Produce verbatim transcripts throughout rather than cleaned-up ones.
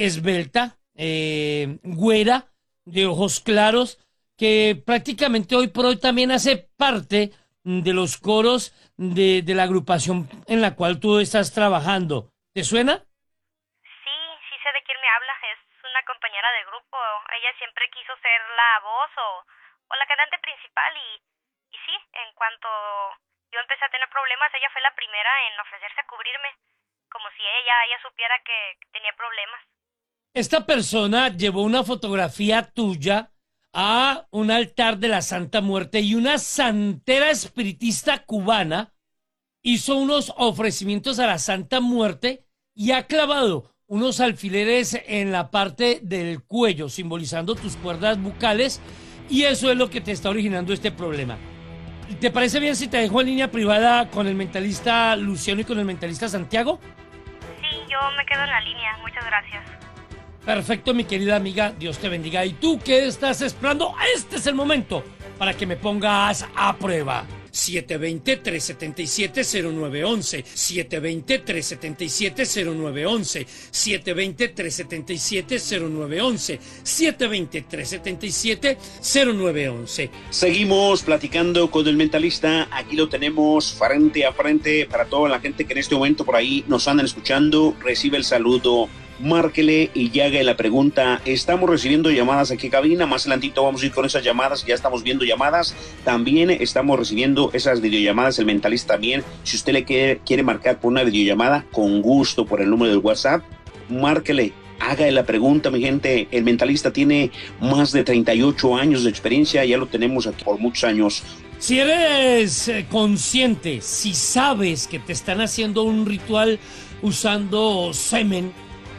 esbelta, eh, güera, de ojos claros, que prácticamente hoy por hoy también hace parte de los coros de, de la agrupación en la cual tú estás trabajando. ¿Te suena? Sí, sí sé de quién me habla. Es una compañera de grupo. Ella siempre quiso ser la voz o, o la cantante principal y, y sí, en cuanto yo empecé a tener problemas, ella fue la primera en ofrecerse a cubrirme, como si ella, ella supiera que tenía problemas. Esta persona llevó una fotografía tuya a un altar de la Santa Muerte y una santera espiritista cubana hizo unos ofrecimientos a la Santa Muerte y ha clavado unos alfileres en la parte del cuello, simbolizando tus cuerdas bucales, y eso es lo que te está originando este problema. ¿Te parece bien si te dejo en línea privada con el mentalista Luciano y con el mentalista Santiago? Sí, yo me quedo en la línea. Muchas gracias. Perfecto, mi querida amiga, Dios te bendiga. ¿Y tú qué estás esperando? Este es el momento para que me pongas a prueba. siete dos cero, tres siete siete, cero nueve uno uno. siete dos cero, tres siete siete, cero nueve uno uno. siete dos cero, tres siete siete, cero nueve uno uno. siete dos cero, tres siete siete, cero nueve uno uno. Seguimos platicando con el mentalista. Aquí lo tenemos frente a frente para toda la gente que en este momento por ahí nos andan escuchando. Recibe el saludo. Márquele y ya haga la pregunta. Estamos recibiendo llamadas aquí en cabina. Más adelantito vamos a ir con esas llamadas. Ya estamos viendo llamadas. También estamos recibiendo esas videollamadas. El mentalista también. Si usted le quiere, quiere marcar por una videollamada, con gusto por el número del WhatsApp, márquele. Haga la pregunta, mi gente. El mentalista tiene más de treinta y ocho años de experiencia. Ya lo tenemos aquí por muchos años. Si eres eh, consciente, si sabes que te están haciendo un ritual usando semen,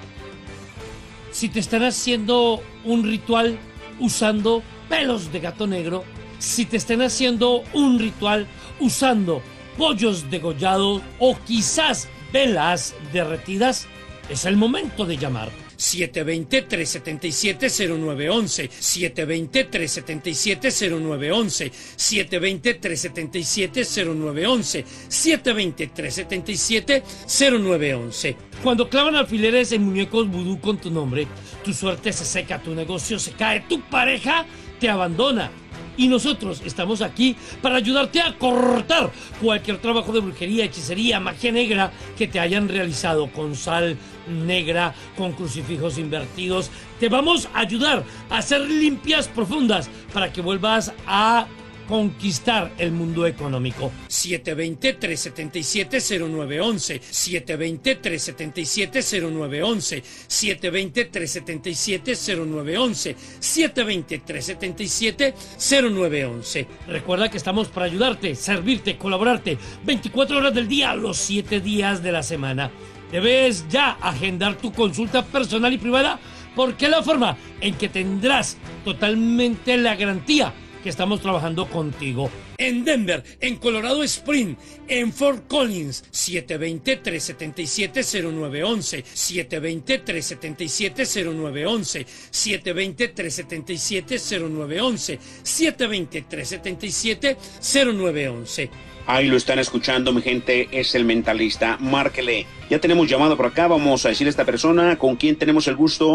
si te están haciendo un ritual usando pelos de gato negro, si te están haciendo un ritual usando pollos degollados o quizás velas derretidas, es el momento de llamar. siete dos cero, tres siete siete, cero nueve uno uno. siete dos cero, tres siete siete, cero nueve uno uno. siete dos cero, tres siete siete, cero nueve uno uno. siete dos cero, tres siete siete, cero nueve uno uno. Cuando clavan alfileres en muñecos vudú con tu nombre, tu suerte se seca, tu negocio se cae, tu pareja te abandona. Y nosotros estamos aquí para ayudarte a cortar cualquier trabajo de brujería, hechicería, magia negra que te hayan realizado con sal negra, con crucifijos invertidos. Te vamos a ayudar a hacer limpias profundas para que vuelvas a conquistar el mundo económico. siete dos cero, tres siete siete, cero nueve uno uno. siete dos cero, tres siete siete, cero nueve uno uno. siete dos cero, tres siete siete, cero nueve uno uno. siete dos cero, tres siete siete, cero nueve uno uno. Recuerda que estamos para ayudarte, servirte, colaborarte veinticuatro horas del día, los siete días de la semana. Debes ya agendar tu consulta personal y privada, porque es la forma en que tendrás totalmente la garantía que estamos trabajando contigo. En Denver, en Colorado Springs, en Fort Collins, siete dos cero, tres siete siete, cero nueve uno uno. siete dos cero, tres siete siete, cero nueve uno uno. siete dos cero, tres siete siete, cero nueve uno uno. siete dos cero, tres siete siete, cero nueve uno uno. Ahí lo están escuchando, mi gente. Es el mentalista. Márquele. Ya tenemos llamado por acá. Vamos a decir a esta persona con quién tenemos el gusto.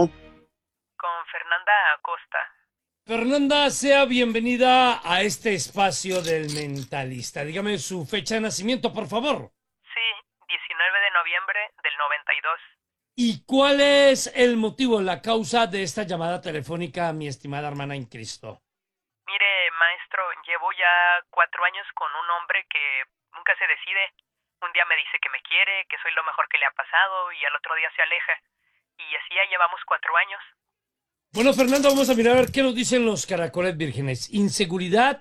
Con Fernanda Acosta. Fernanda, sea bienvenida a este espacio del mentalista. Dígame su fecha de nacimiento, por favor. Sí, diecinueve de noviembre del noventa y dos. ¿Y cuál es el motivo, la causa de esta llamada telefónica, mi estimada hermana en Cristo? Mire, maestro, llevo ya cuatro años con un hombre que nunca se decide. Un día me dice que me quiere, que soy lo mejor que le ha pasado, y al otro día se aleja. Y así ya llevamos cuatro años. Bueno, Fernando, vamos a mirar a ver qué nos dicen los caracoles vírgenes. Inseguridad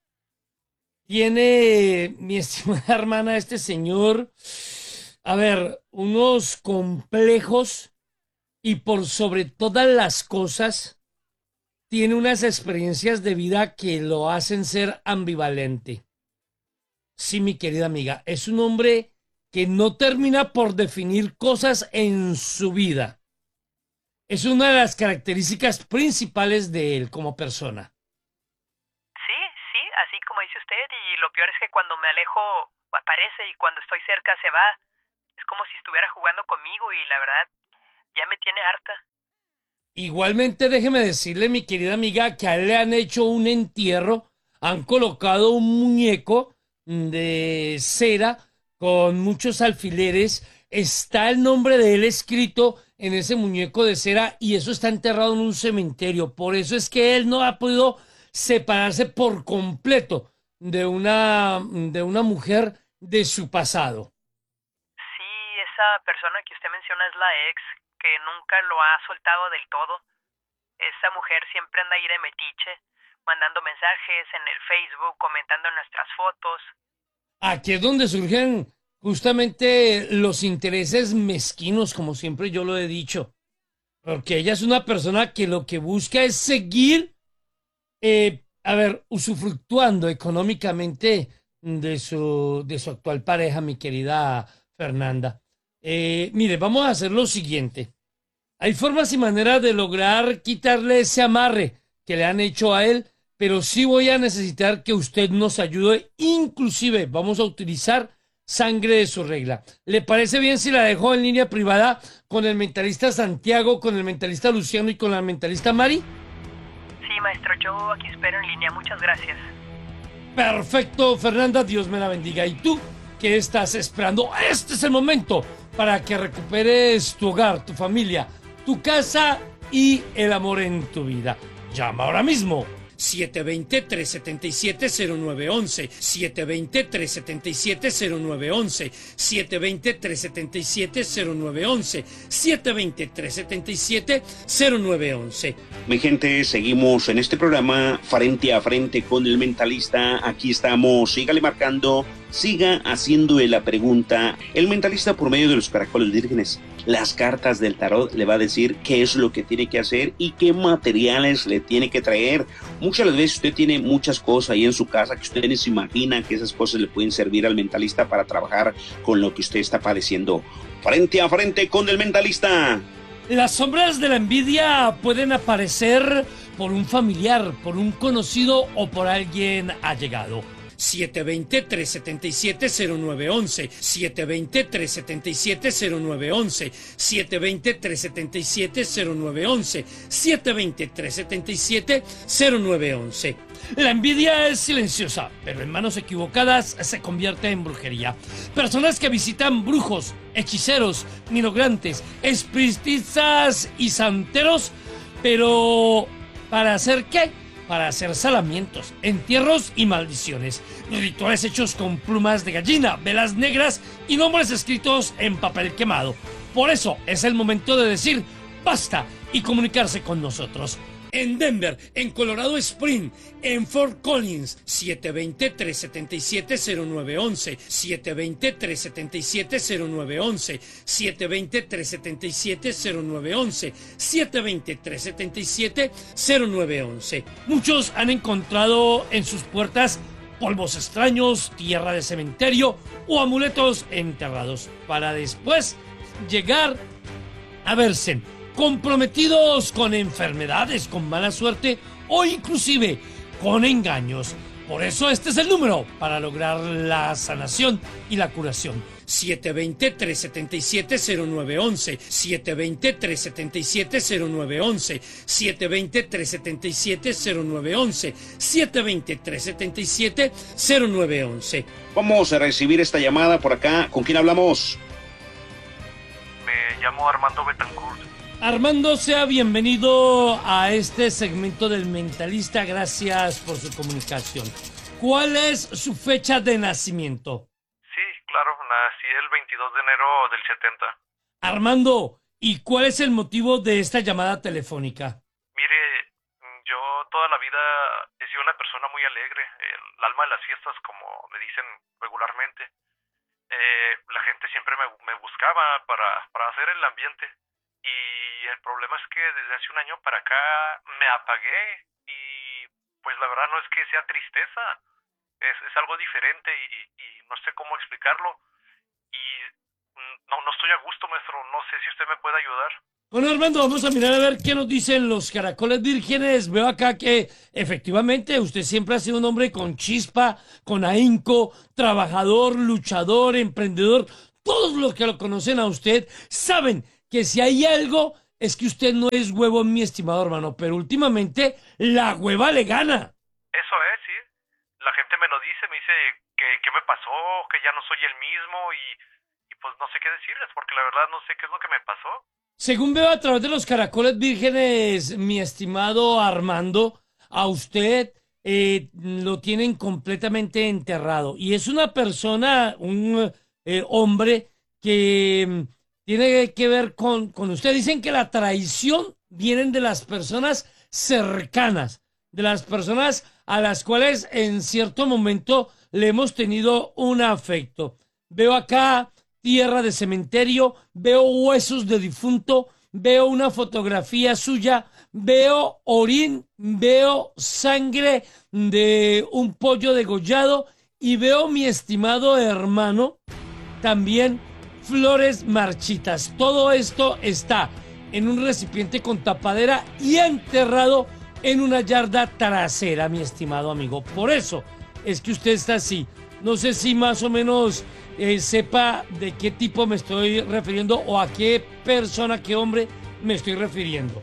tiene, mi estimada hermana, este señor, a ver, unos complejos, y por sobre todas las cosas tiene unas experiencias de vida que lo hacen ser ambivalente. Sí, mi querida amiga, es un hombre que no termina por definir cosas en su vida. Es una de las características principales de él como persona. Sí, sí, así como dice usted, y lo peor es que cuando me alejo aparece y cuando estoy cerca se va. Es como si estuviera jugando conmigo y la verdad Ya me tiene harta. Igualmente, déjeme decirle, mi querida amiga, que a él le han hecho un entierro, han colocado un muñeco de cera con muchos alfileres, está el nombre de él escrito en ese muñeco de cera y eso está enterrado en un cementerio. Por eso es que él no ha podido separarse por completo de una, de una mujer de su pasado. Sí, esa persona que usted menciona es la ex, que nunca lo ha soltado del todo. Esa mujer siempre anda ahí de metiche, mandando mensajes en el Facebook, comentando nuestras fotos. Aquí es donde surgen justamente los intereses mezquinos, como siempre yo lo he dicho. Porque ella es una persona que lo que busca es seguir, eh, a ver, usufructuando económicamente de su, de su actual pareja, mi querida Fernanda. Eh, mire, vamos a hacer lo siguiente. Hay formas y maneras de lograr quitarle ese amarre que le han hecho a él, pero sí voy a necesitar que usted nos ayude. Inclusive vamos a utilizar sangre de su regla. ¿Le parece bien si la dejo en línea privada con el mentalista Santiago, con el mentalista Luciano y con la mentalista Mari? Sí, maestro, yo aquí espero en línea. Muchas gracias. Perfecto, Fernanda, Dios me la bendiga. ¿Y tú qué estás esperando? Este es el momento para que recuperes tu hogar, tu familia, tu casa y el amor en tu vida. Llama ahora mismo. siete dos cero, tres siete siete, cero nueve uno uno, siete dos cero, tres siete siete, cero nueve uno uno, siete dos cero, tres siete siete, cero nueve uno uno, siete dos cero, tres siete siete, cero nueve uno uno. Mi gente, seguimos en este programa frente a frente con el mentalista. Aquí estamos, sígale marcando, siga haciéndole la pregunta. El mentalista, por medio de los caracoles vírgenes, las cartas del tarot, le va a decir qué es lo que tiene que hacer y qué materiales le tiene que traer. Muchas veces usted tiene muchas cosas ahí en su casa que usted ni se imagina que esas cosas le pueden servir al mentalista para trabajar con lo que usted está padeciendo. Frente a frente con el mentalista. Las sombras de la envidia pueden aparecer por un familiar, por un conocido o por alguien allegado. siete dos cero, tres siete siete, cero nueve uno uno, siete dos cero, tres siete siete, cero nueve uno uno, siete dos cero, tres siete siete, cero nueve uno uno, siete dos cero, tres siete siete, cero nueve uno uno. La envidia es silenciosa, pero en manos equivocadas se convierte en brujería. Personas que visitan brujos, hechiceros, milograntes, espiritistas y santeros, pero ¿para hacer qué? Para hacer salamientos, entierros y maldiciones. Rituales hechos con plumas de gallina, velas negras y nombres escritos en papel quemado. Por eso es el momento de decir basta y comunicarse con nosotros. En Denver, en Colorado Spring, en Fort Collins, siete dos cero, tres siete siete, cero nueve uno uno, siete dos cero, tres siete siete, cero nueve uno uno, siete dos cero, tres siete siete, cero nueve uno uno, siete dos cero, tres siete siete, cero nueve uno uno. Muchos han encontrado en sus puertas polvos extraños, tierra de cementerio o amuletos enterrados, para después llegar a verse comprometidos con enfermedades, con mala suerte o inclusive con engaños. Por eso este es el número para lograr la sanación y la curación. siete dos cero, tres siete siete, cero nueve uno uno, siete dos cero, tres siete siete, cero nueve uno uno, siete dos cero, tres siete siete, cero nueve uno uno, siete dos cero, tres siete siete, cero nueve uno uno. Vamos a recibir esta llamada por acá. ¿Con quién hablamos? Me llamo Armando Betancourt. Armando, sea bienvenido a este segmento del Mentalista. Gracias por su comunicación. ¿Cuál es su fecha de nacimiento? Sí, claro, nací el veintidós de enero del setenta. Armando, ¿y cuál es el motivo de esta llamada telefónica? Mire, yo toda la vida he sido una persona muy alegre, el alma de las fiestas, como me dicen regularmente. Eh, la gente siempre me, me buscaba para, para hacer el ambiente. Y el problema es que desde hace un año para acá me apagué y pues la verdad no es que sea tristeza, es, es algo diferente y, y no sé cómo explicarlo y no, no estoy a gusto, maestro, no sé si usted me puede ayudar. Bueno, Armando, vamos a mirar a ver qué nos dicen los caracoles vírgenes. Veo acá que efectivamente usted siempre ha sido un hombre con chispa, con ahínco, trabajador, luchador, emprendedor. Todos los que lo conocen a usted saben que si hay algo es que usted no es huevón, mi estimado hermano, pero últimamente la hueva le gana. Eso es, sí. La gente me lo dice, me dice que qué me pasó, que ya no soy el mismo y, y pues no sé qué decirles, porque la verdad no sé qué es lo que me pasó. Según veo a través de los caracoles vírgenes, mi estimado Armando, a usted eh, lo tienen completamente enterrado. Y es una persona, un eh, hombre que mm, tiene que ver con, con usted. Dicen que la traición viene de las personas cercanas, de las personas a las cuales en cierto momento le hemos tenido un afecto. Veo acá tierra de cementerio, veo huesos de difunto, veo una fotografía suya, veo orín, veo sangre de un pollo degollado y veo, mi estimado hermano, también flores marchitas. Todo esto está en un recipiente con tapadera y enterrado en una yarda trasera, mi estimado amigo. Por eso es que usted está así. No sé si más o menos eh, sepa de qué tipo me estoy refiriendo o a qué persona, qué hombre me estoy refiriendo.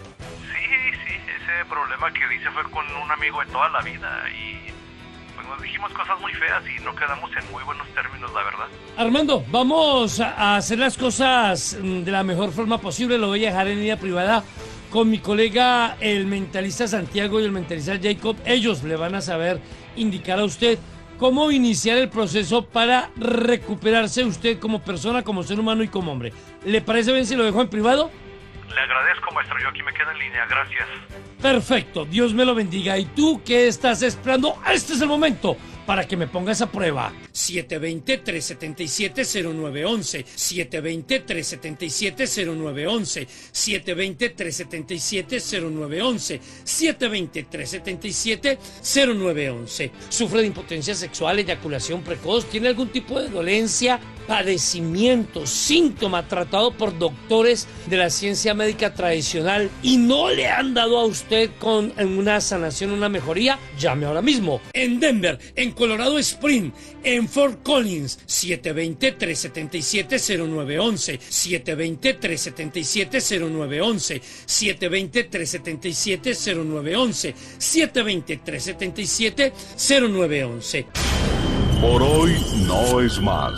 Sí, sí, ese problema que dice fue con un amigo de toda la vida y pues nos dijimos cosas muy feas y no quedamos en muy buenos términos, la verdad. Armando, vamos a hacer las cosas de la mejor forma posible. Lo voy a dejar en línea privada con mi colega el mentalista Santiago y el mentalista Jacob. Ellos le van a saber indicar a usted cómo iniciar el proceso para recuperarse usted como persona, como ser humano y como hombre. ¿Le parece bien si lo dejo en privado? Le agradezco, maestro. Yo aquí me quedo en línea. Gracias. Perfecto. Dios me lo bendiga. ¿Y tú qué estás esperando? Este es el momento para que me pongas a prueba. siete dos cero, tres siete siete, cero nueve uno uno. siete dos cero, tres siete siete, cero nueve uno uno. siete dos cero, tres siete siete, cero nueve uno uno. siete dos cero, tres siete siete, cero nueve uno uno. ¿Sufre de impotencia sexual, eyaculación precoz? ¿Tiene algún tipo de dolencia, padecimiento, síntoma tratado por doctores de la ciencia médica tradicional y no le han dado a usted con una sanación, una mejoría? Llame ahora mismo. En Denver, en Colorado Springs, en Fort Collins, siete dos cero, tres siete siete, cero nueve uno uno. siete dos cero, tres siete siete, cero nueve uno uno. siete dos cero, tres siete siete, cero nueve uno uno. siete dos cero, tres siete siete, cero nueve uno uno. Por hoy no es más.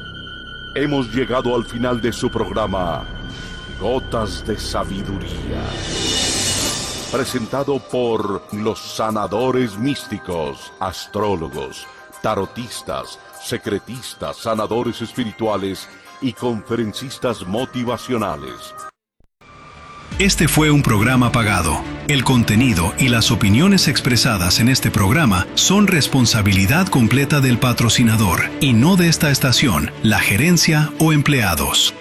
Hemos llegado al final de su programa Gotas de Sabiduría, presentado por los sanadores místicos, astrólogos, tarotistas, secretistas, sanadores espirituales y conferencistas motivacionales. Este fue un programa pagado. El contenido y las opiniones expresadas en este programa son responsabilidad completa del patrocinador y no de esta estación, la gerencia o empleados.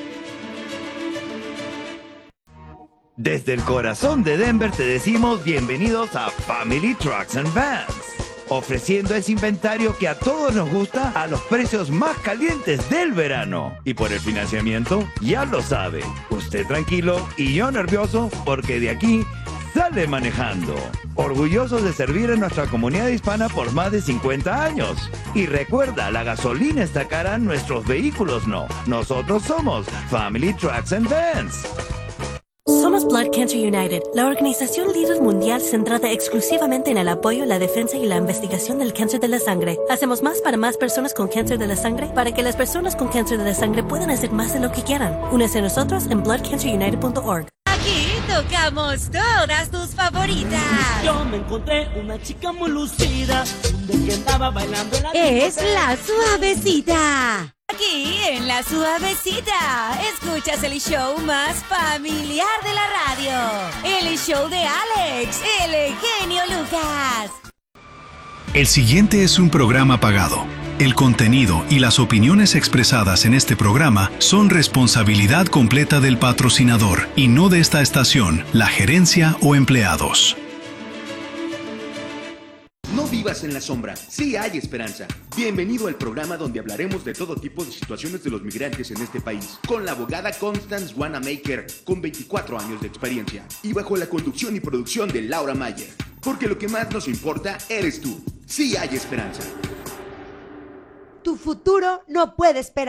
Desde el corazón de Denver te decimos bienvenidos a Family Trucks and Vans, ofreciendo ese inventario que a todos nos gusta a los precios más calientes del verano. Y por el financiamiento, ya lo sabe, usted tranquilo y yo nervioso porque de aquí sale manejando. Orgullosos de servir a nuestra comunidad hispana por más de cincuenta años. Y recuerda, la gasolina está cara, nuestros vehículos no. Nosotros somos Family Trucks and Vans. Somos Blood Cancer United, la organización líder mundial centrada exclusivamente en el apoyo, la defensa y la investigación del cáncer de la sangre. Hacemos más para más personas con cáncer de la sangre, para que las personas con cáncer de la sangre puedan hacer más de lo que quieran. Únese a nosotros en blood cancer united punto org. Aquí tocamos todas tus favoritas. Yo me encontré una chica muy lucida, de que andaba bailando en la Es La Suavecita. Aquí en La Suavecita, escuchas el show más familiar de la radio. El show de Alex, el genio Lucas. El siguiente es un programa pagado. El contenido y las opiniones expresadas en este programa son responsabilidad completa del patrocinador y no de esta estación, la gerencia o empleados. No vivas en la sombra, sí hay esperanza. Bienvenido al programa donde hablaremos de todo tipo de situaciones de los migrantes en este país, con la abogada Constance Wanamaker, con veinticuatro años de experiencia, y bajo la conducción y producción de Laura Mayer. Porque lo que más nos importa eres tú. Sí hay esperanza. Tu futuro no puede esperar.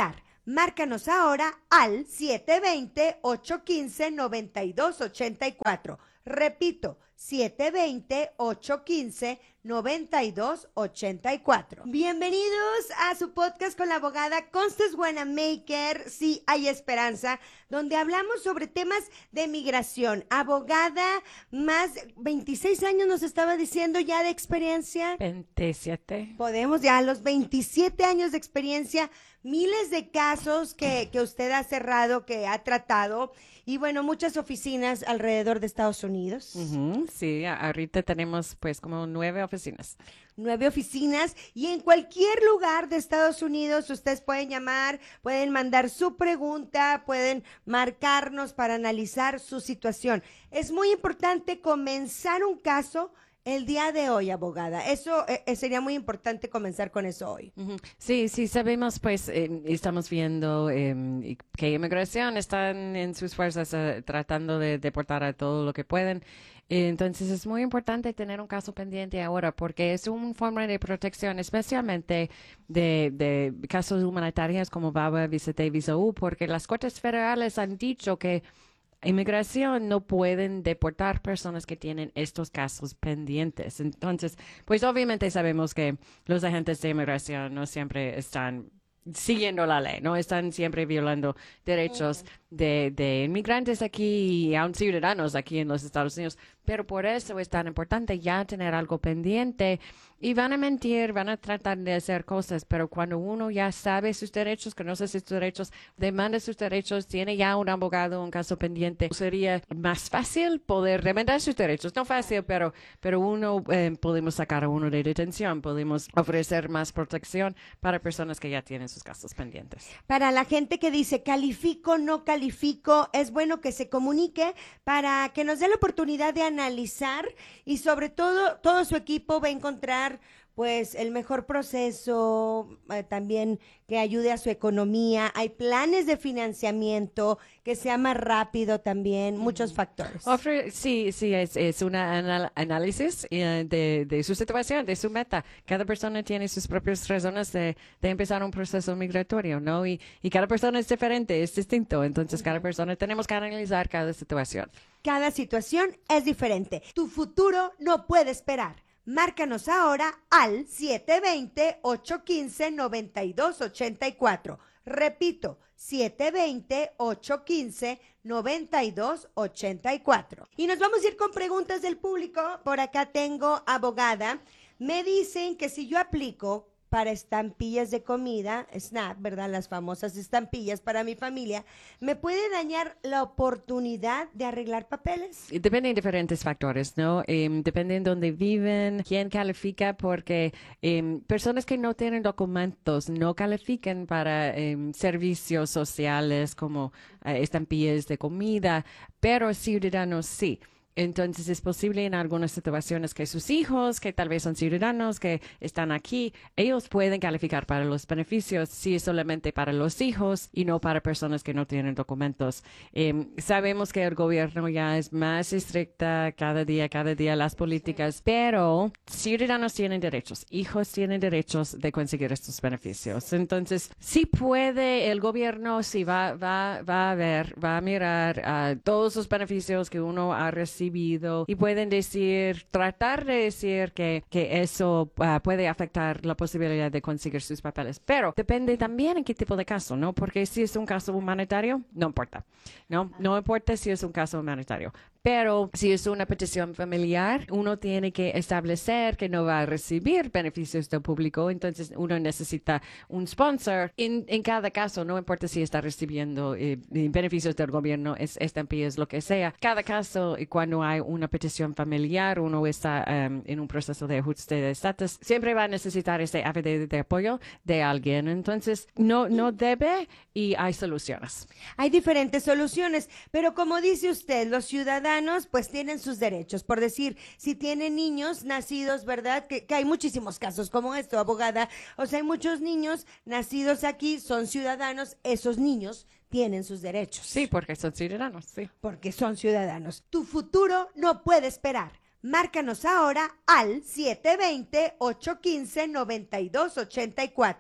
Márcanos ahora al siete dos cero, ocho uno cinco, nueve dos ocho cuatro. Repito, siete dos cero, ocho uno cinco, nueve dos ocho cuatro. Bienvenidos a su podcast con la abogada Constance Wanamaker, Sí hay esperanza, donde hablamos sobre temas de migración. Abogada, más veintiséis años nos estaba diciendo ya de experiencia. veintisiete. Podemos ya a los veintisiete años de experiencia, miles de casos que, que usted ha cerrado, que ha tratado, y bueno, muchas oficinas alrededor de Estados Unidos. Uh-huh, sí, ahorita tenemos pues como nueve oficinas. Nueve oficinas, y en cualquier lugar de Estados Unidos ustedes pueden llamar, pueden mandar su pregunta, pueden marcarnos para analizar su situación. Es muy importante comenzar un caso el día de hoy, abogada. Eso eh, sería muy importante comenzar con eso hoy. Uh-huh. Sí, sí, sabemos, pues, eh, estamos viendo eh, que inmigración están en sus fuerzas eh, tratando de deportar a todo lo que pueden. Entonces es muy importante tener un caso pendiente ahora porque es una forma de protección, especialmente de, de casos humanitarios como VAWA, Visa T, Visa U, porque las cortes federales han dicho que inmigración no pueden deportar personas que tienen estos casos pendientes. Entonces, pues obviamente sabemos que los agentes de inmigración no siempre están siguiendo la ley, no están siempre violando derechos de, de inmigrantes aquí y aún ciudadanos aquí en los Estados Unidos, pero por eso es tan importante ya tener algo pendiente. Y van a mentir, van a tratar de hacer cosas, pero cuando uno ya sabe sus derechos, conoce sus derechos, demanda sus derechos, tiene ya un abogado, un caso pendiente, sería más fácil poder demandar sus derechos. No fácil, pero, pero uno eh, podemos sacar a uno de detención, podemos ofrecer más protección para personas que ya tienen sus casos pendientes. Para la gente que dice califico, no califico, es bueno que se comunique para que nos dé la oportunidad de analizar y sobre todo todo su equipo va a encontrar pues el mejor proceso, eh, también que ayude a su economía. Hay planes de financiamiento que sea más rápido también, muchos factores. Ofre, sí, sí, es, es un anal análisis eh, de, de su situación, de su meta. Cada persona tiene sus propias razones de, de empezar un proceso migratorio, ¿no? Y, y cada persona es diferente, es distinto. Entonces, cada persona tenemos que analizar cada situación. Cada situación es diferente. Tu futuro no puede esperar. Márcanos ahora al siete dos cero, ocho uno cinco, nueve dos ocho cuatro. Repito, siete dos cero, ocho uno cinco, nueve dos ocho cuatro. Y nos vamos a ir con preguntas del público. Por acá tengo abogada. Me dicen que si yo aplico para estampillas de comida, SNAP, ¿verdad? Las famosas estampillas para mi familia, ¿me puede dañar la oportunidad de arreglar papeles? Depende de diferentes factores, ¿no? Eh, depende de dónde viven, quién califica, porque eh, personas que no tienen documentos no califican para eh, servicios sociales como eh, estampillas de comida, pero ciudadanos sí. Entonces es posible en algunas situaciones que sus hijos, que tal vez son ciudadanos, que están aquí, ellos pueden calificar para los beneficios si es solamente para los hijos y no para personas que no tienen documentos. Eh, sabemos que el gobierno ya es más estricta cada día, cada día las políticas, pero ciudadanos tienen derechos, hijos tienen derechos de conseguir estos beneficios. Entonces, sí puede el gobierno, sí va, va, va a ver, va a mirar uh, todos los beneficios que uno ha recibido y pueden decir, tratar de decir que, que eso uh, puede afectar la posibilidad de conseguir sus papeles. Pero depende también en qué tipo de caso, ¿no? Porque si es un caso humanitario, no importa, ¿no? No importa si es un caso humanitario. Pero si es una petición familiar, uno tiene que establecer que no va a recibir beneficios del público, entonces uno necesita un sponsor. En, en cada caso, no importa si está recibiendo eh, beneficios del gobierno, es, estampillas, lo que sea. Cada caso, cuando hay una petición familiar, uno está um, en un proceso de ajuste de estatus, siempre va a necesitar ese affidavit de apoyo de alguien. Entonces, no, no debe y hay soluciones. Hay diferentes soluciones, pero como dice usted, los ciudadanos pues tienen sus derechos, por decir, si tienen niños nacidos, ¿verdad? Que, que hay muchísimos casos como esto, abogada, o sea, hay muchos niños nacidos aquí, son ciudadanos, esos niños tienen sus derechos. Sí, porque son ciudadanos, sí. Porque son ciudadanos. Tu futuro no puede esperar. Márcanos ahora al siete dos cero, ocho uno cinco, nueve dos ocho cuatro.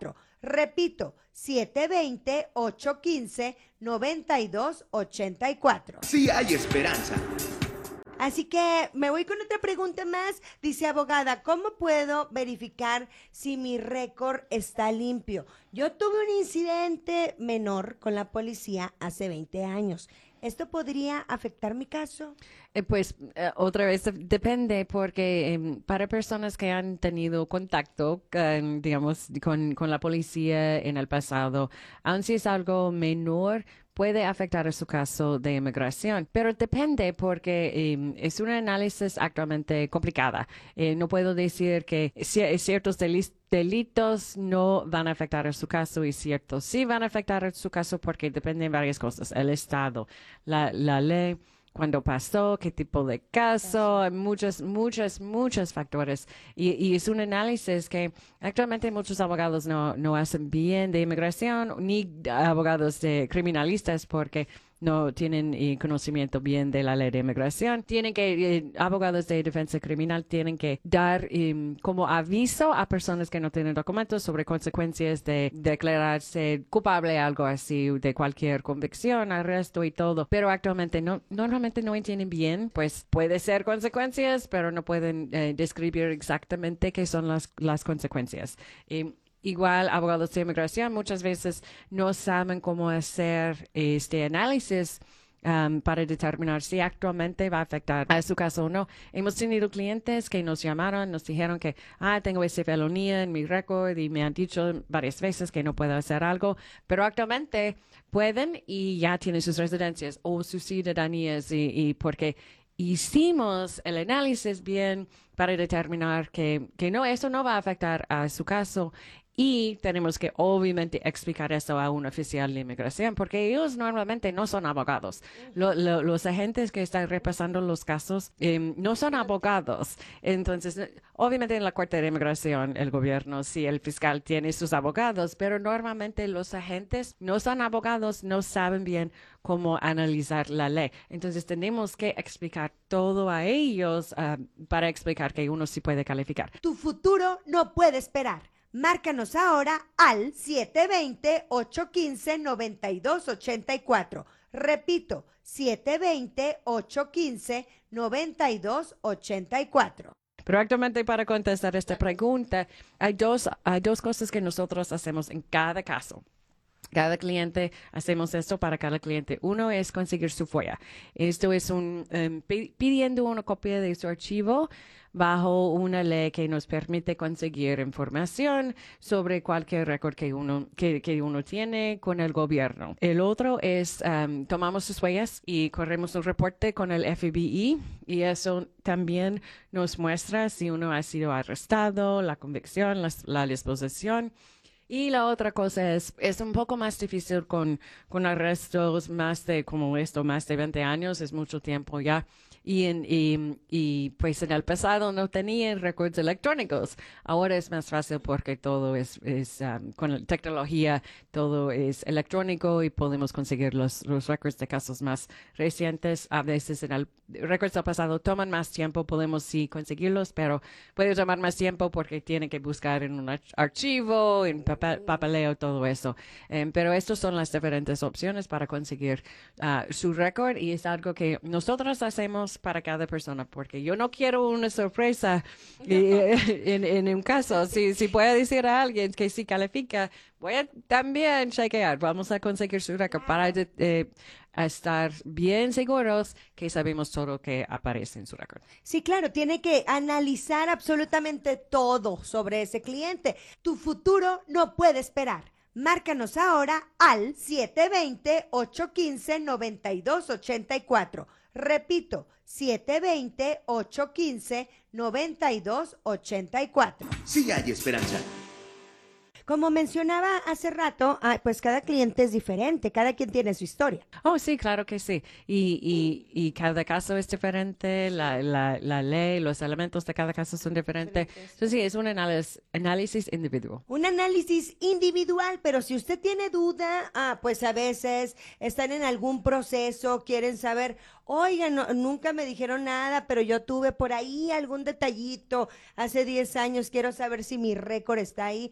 Repito, siete dos cero, ocho uno cinco, nueve dos ocho cuatro. Sí hay esperanza. Así que me voy con otra pregunta más. Dice abogada, ¿cómo puedo verificar si mi récord está limpio? Yo tuve un incidente menor con la policía hace veinte años. ¿Esto podría afectar mi caso? Eh, pues eh, otra vez depende porque eh, para personas que han tenido contacto, eh, digamos, con, con la policía en el pasado, aun si es algo menor, puede afectar a su caso de inmigración, pero depende porque eh, es un análisis actualmente complicada. Eh, no puedo decir que ci- ciertos delis- delitos no van a afectar a su caso y ciertos sí van a afectar a su caso porque dependen de varias cosas. El Estado, la, la ley, cuándo pasó, qué tipo de caso, hay muchos, muchos, muchos factores. Y, y es un análisis que actualmente muchos abogados no, no hacen bien de inmigración, ni abogados de criminalistas porque no tienen eh, conocimiento bien de la ley de inmigración. Tienen que, eh, abogados de defensa criminal tienen que dar eh, como aviso a personas que no tienen documentos sobre consecuencias de declararse culpable, algo así, de cualquier convicción, arresto y todo. Pero actualmente no, normalmente no entienden bien, pues puede ser consecuencias, pero no pueden eh, describir exactamente qué son las, las consecuencias. Eh, Igual, abogados de inmigración muchas veces no saben cómo hacer este análisis um, para determinar si actualmente va a afectar a su caso o no. Hemos tenido clientes que nos llamaron, nos dijeron que, ah, tengo esa felonía en mi récord y me han dicho varias veces que no puedo hacer algo, pero actualmente pueden y ya tienen sus residencias o sus ciudadanías y, y porque hicimos el análisis bien para determinar que, que no, eso no va a afectar a su caso. Y tenemos que obviamente explicar eso a un oficial de inmigración porque ellos normalmente no son abogados. Lo, lo, los agentes que están repasando los casos eh, no son abogados. Entonces, obviamente en la Corte de Inmigración, el gobierno, sí, el fiscal tiene sus abogados, pero normalmente los agentes no son abogados, no saben bien cómo analizar la ley. Entonces, tenemos que explicar todo a ellos uh, para explicar que uno sí puede calificar. Tu futuro no puede esperar. Márcanos ahora al siete dos cero, ocho uno cinco, nueve dos ocho cuatro. Repito, siete dos cero, ocho uno cinco, nueve dos ocho cuatro. Pero actualmente para contestar esta pregunta, hay dos, hay dos cosas que nosotros hacemos en cada caso. Cada cliente, hacemos esto para cada cliente. Uno es conseguir su F O I A. Esto es un um, pidiendo una copia de su archivo bajo una ley que nos permite conseguir información sobre cualquier récord que uno, que, que uno tiene con el gobierno. El otro es, um, tomamos sus huellas y corremos un reporte con el F B I y eso también nos muestra si uno ha sido arrestado, la convicción, la, la disposición. Y la otra cosa es, es un poco más difícil con, con arrestos más de, como esto, más de veinte años, es mucho tiempo ya. Y, en, y, y pues en el pasado no tenían récords electrónicos. Ahora es más fácil porque todo es, es um, con la tecnología, todo es electrónico y podemos conseguir los, los récords de casos más recientes. A veces en el récords del pasado toman más tiempo, podemos sí conseguirlos, pero puede tomar más tiempo porque tienen que buscar en un arch- archivo, en papel, papeleo, todo eso. Um, pero estas son las diferentes opciones para conseguir uh, su récord y es algo que nosotros hacemos para cada persona, porque yo no quiero una sorpresa eh, en, en un caso. Si, si puedo decir a alguien que sí califica, voy a también chequear. Vamos a conseguir su récord para eh, estar bien seguros que sabemos todo lo que aparece en su récord. Sí, claro, tiene que analizar absolutamente todo sobre ese cliente. Tu futuro no puede esperar. Márcanos ahora al siete dos cero, ocho uno cinco, nueve dos ocho cuatro. Repito, siete dos cero, ocho uno cinco, nueve dos ocho cuatro. Sí hay esperanza. Como mencionaba hace rato, ah, pues cada cliente es diferente, cada quien tiene su historia. Oh, sí, claro que sí. Y, y, y cada caso es diferente, la, la, la ley, los elementos de cada caso son diferentes. Entonces, sí, es un análisis, análisis individual. Un análisis individual, pero si usted tiene duda, ah, pues a veces están en algún proceso, quieren saber, oiga, no, nunca me dijeron nada, pero yo tuve por ahí algún detallito hace diez años, quiero saber si mi récord está ahí.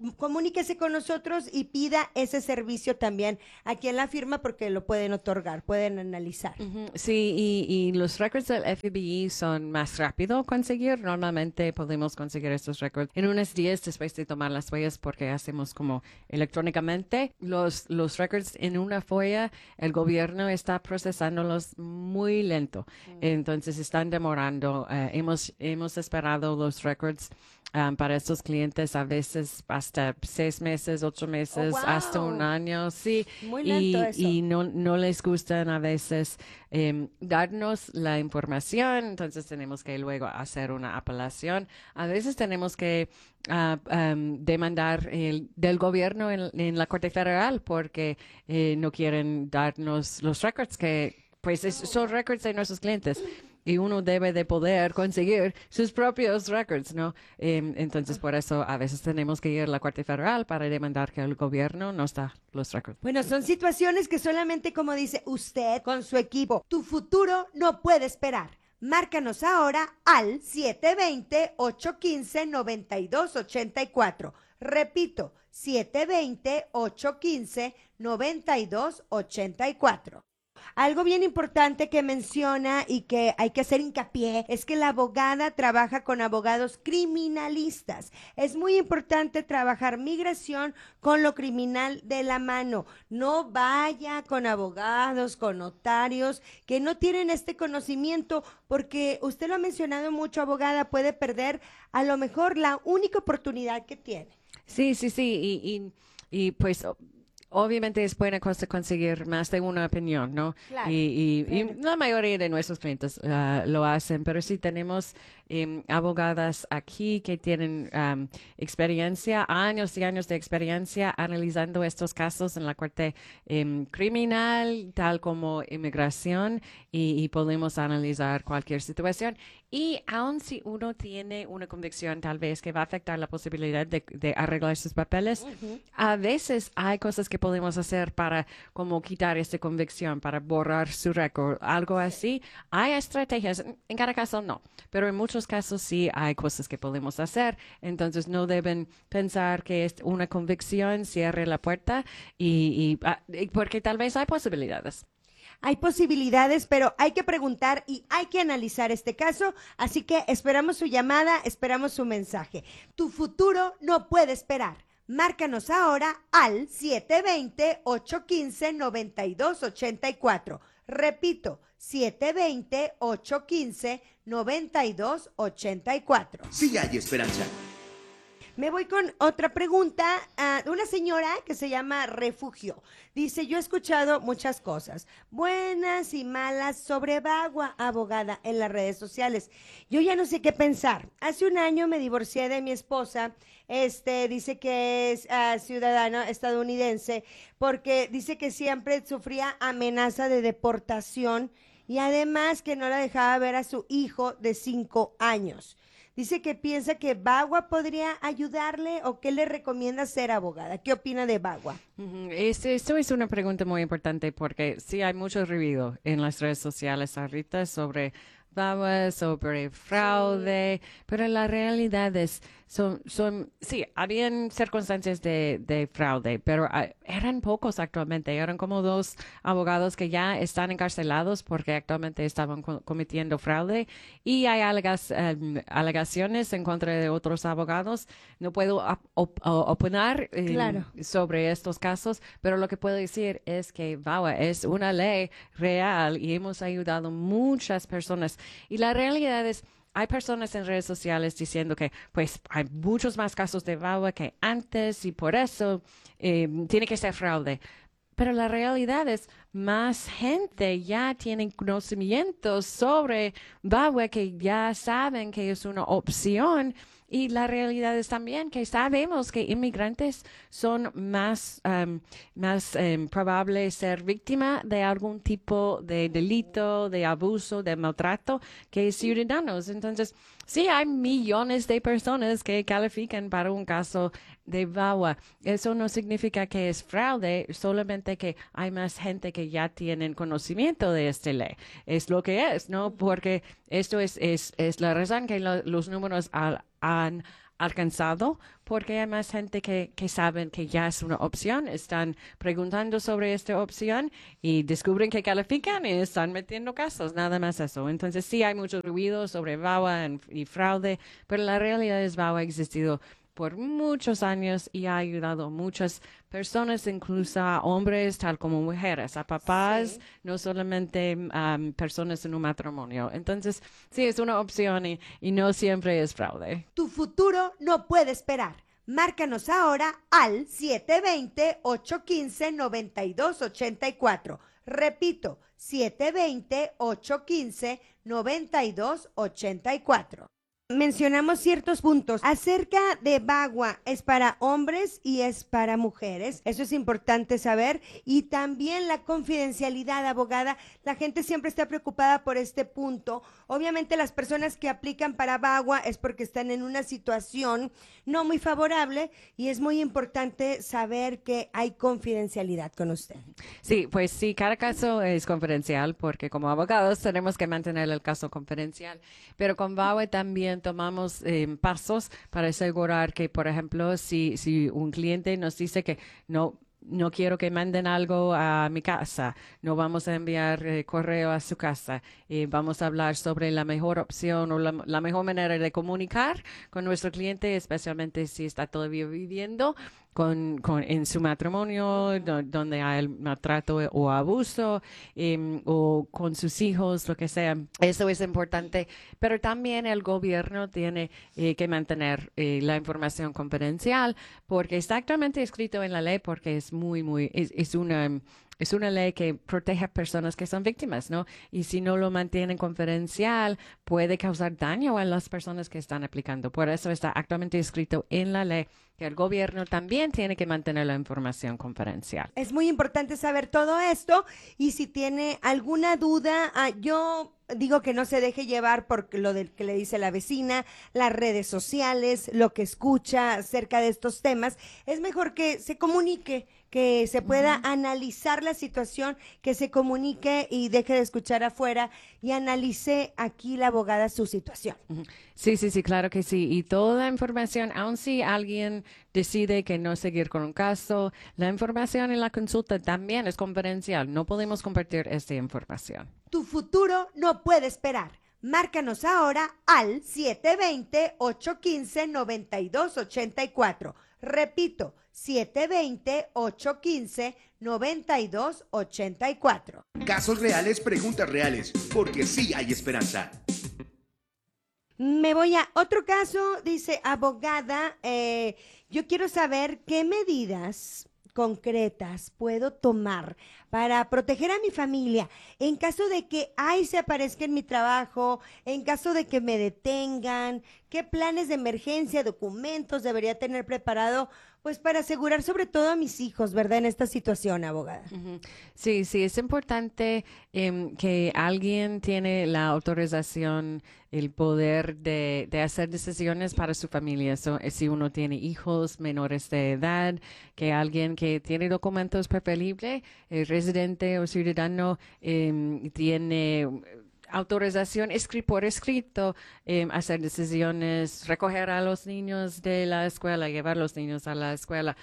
comuníquese con nosotros y pida ese servicio también aquí en la firma porque lo pueden otorgar, pueden analizar. Uh-huh. Sí, y, y los récords del F B I son más rápido conseguir. Normalmente podemos conseguir estos récords en unos días después de tomar las huellas porque hacemos como electrónicamente. Los, los récords en una folla, el gobierno está procesándolos muy lento. Uh-huh. Entonces están demorando. Uh, hemos, hemos esperado los récords Um, para estos clientes a veces hasta seis meses, ocho meses, Oh, wow. hasta un año, sí. Muy y, lento eso. y no, no les gustan a veces eh, darnos la información, entonces tenemos que luego hacer una apelación. A veces tenemos que uh, um, demandar el, del gobierno en, en la Corte Federal porque eh, no quieren darnos los records que, pues, es, son records de nuestros clientes. Y uno debe de poder conseguir sus propios records, ¿no? Eh, entonces, por eso a veces tenemos que ir a la Corte Federal para demandar que el gobierno nos da los records. Bueno, son situaciones que solamente, como dice usted, con su equipo, tu futuro no puede esperar. Márcanos ahora al siete dos cero, ocho uno cinco, nueve dos ocho cuatro. Repito, siete dos cero, ocho uno cinco, nueve dos ocho cuatro. Algo bien importante que menciona y que hay que hacer hincapié es que la abogada trabaja con abogados criminalistas. Es muy importante trabajar migración con lo criminal de la mano. No vaya con abogados, con notarios que no tienen este conocimiento porque usted lo ha mencionado mucho, abogada, puede perder a lo mejor la única oportunidad que tiene. Sí, sí, sí. Y, y, y pues... Obviamente es buena cosa conseguir más de una opinión, ¿no? Claro. Y, y, y la mayoría de nuestros clientes uh, lo hacen, pero sí tenemos um, abogadas aquí que tienen um, experiencia, años y años de experiencia analizando estos casos en la corte um, criminal, tal como inmigración, y, y podemos analizar cualquier situación. Y aun si uno tiene una convicción tal vez que va a afectar la posibilidad de, de arreglar sus papeles, uh-huh. a veces hay cosas que podemos hacer para como quitar esta convicción, para borrar su récord, algo así. Hay estrategias, en cada caso no, pero en muchos casos sí hay cosas que podemos hacer. Entonces no deben pensar que es una convicción cierre la puerta y, y, y porque tal vez hay posibilidades. Hay posibilidades, pero hay que preguntar y hay que analizar este caso, así que esperamos su llamada, esperamos su mensaje. Tu futuro no puede esperar. Márcanos ahora al siete dos cero, ocho uno cinco, nueve dos ocho cuatro. Repito, siete dos cero, ocho uno cinco, nueve dos ocho cuatro. Sí hay esperanza. Me voy con otra pregunta uh, de una señora que se llama Refugio. Dice, yo he escuchado muchas cosas, buenas y malas, sobre Bagua, abogada, en las redes sociales. Yo ya no sé qué pensar. Hace un año me divorcié de mi esposa. Este dice que es uh, ciudadano estadounidense porque dice que siempre sufría amenaza de deportación y además que no la dejaba ver a su hijo de cinco años. Dice que piensa que Bagua podría ayudarle o qué le recomienda ser abogada. ¿Qué opina de Bagua? Uh-huh. Esto, esto es una pregunta muy importante porque sí hay mucho ruido en las redes sociales ahorita sobre Bagua, sobre fraude, sí. Pero la realidad es, son, son sí, habían circunstancias de, de fraude, pero uh, eran pocos actualmente, eran como dos abogados que ya están encarcelados porque actualmente estaban co- cometiendo fraude y hay alegas, um, alegaciones en contra de otros abogados. No puedo op- op- opinar um, claro. sobre estos casos, pero lo que puedo decir es que Bagua es una ley real y hemos ayudado muchas personas. Y la realidad es, hay personas en redes sociales diciendo que pues hay muchos más casos de Bagua que antes y por eso eh, tiene que ser fraude. Pero la realidad es, más gente ya tiene conocimientos sobre Bagua que ya saben que es una opción. Y la realidad es también que sabemos que inmigrantes son más, um, más um, probables ser víctima de algún tipo de delito, de abuso, de maltrato que ciudadanos. Entonces, sí hay millones de personas que califican para un caso de Bagua. Eso no significa que es fraude, solamente que hay más gente que ya tienen conocimiento de esta ley. Es lo que es, ¿no? Porque esto es, es, es la razón que lo, los números al han alcanzado porque hay más gente que, que saben que ya es una opción, están preguntando sobre esta opción y descubren que califican y están metiendo casos, nada más eso. Entonces sí hay mucho ruido sobre V A W A y fraude, pero la realidad es V A W A ha existido por muchos años y ha ayudado a muchas personas, incluso a hombres tal como mujeres, a papás, sí. no solamente um, personas en un matrimonio. Entonces, sí, es una opción y, y no siempre es fraude. Tu futuro no puede esperar. Márcanos ahora al siete dos cero, ocho uno cinco, nueve dos ocho cuatro. Repito, siete dos cero, ocho uno cinco, nueve dos ocho cuatro. Mencionamos ciertos puntos acerca de V A W A, es para hombres y es para mujeres, eso es importante saber, y también la confidencialidad, abogada, la gente siempre está preocupada por este punto. Obviamente las personas que aplican para V A W A es porque están en una situación no muy favorable y es muy importante saber que hay confidencialidad con usted. Sí, pues sí, cada caso es confidencial porque como abogados tenemos que mantener el caso confidencial, pero con V A W A también tomamos eh, pasos para asegurar que, por ejemplo, si, si un cliente nos dice que no, no quiero que manden algo a mi casa, no vamos a enviar eh, correo a su casa, eh, vamos a hablar sobre la mejor opción o la, la mejor manera de comunicar con nuestro cliente, especialmente si está todavía viviendo Con, con, en su matrimonio, do, donde hay el maltrato o abuso, eh, o con sus hijos, lo que sea. Eso es importante. Pero también el gobierno tiene eh, que mantener eh, la información confidencial, porque está actualmente escrito en la ley, porque es muy, muy, es, es una... Es una ley que protege a personas que son víctimas, ¿no? Y si no lo mantienen confidencial, puede causar daño a las personas que están aplicando. Por eso está actualmente escrito en la ley que el gobierno también tiene que mantener la información confidencial. Es muy importante saber todo esto y si tiene alguna duda, ah, yo digo que no se deje llevar por lo del que le dice la vecina, las redes sociales, lo que escucha acerca de estos temas. Es mejor que se comunique, que se pueda uh-huh. analizar la situación, que se comunique y deje de escuchar afuera y analice aquí la abogada su situación. Uh-huh. Sí, sí, sí, claro que sí. Y toda la información, aun si alguien decide que no seguir con un caso, la información en la consulta también es confidencial. No podemos compartir esta información. Tu futuro no puede esperar. Márcanos ahora al siete dos cero, ocho uno cinco, nueve dos ocho cuatro. Repito, siete dos cero, ocho uno cinco, nueve dos ocho cuatro. Casos reales, preguntas reales, porque sí hay esperanza. Me voy a otro caso, dice abogada, eh, yo quiero saber qué medidas concretas puedo tomar para proteger a mi familia en caso de que ay se aparezca en mi trabajo, en caso de que me detengan, qué planes de emergencia, documentos debería tener preparado, pues para asegurar sobre todo a mis hijos, ¿verdad? En esta situación, abogada. Uh-huh. Sí, sí, es importante eh, que alguien tiene la autorización, el poder de, de hacer decisiones para su familia. So, si uno tiene hijos menores de edad, que alguien que tiene documentos preferibles, el residente o ciudadano eh, tiene autorización escri por escrito, eh, hacer decisiones, recoger a los niños de la escuela, llevar a los niños a la escuela.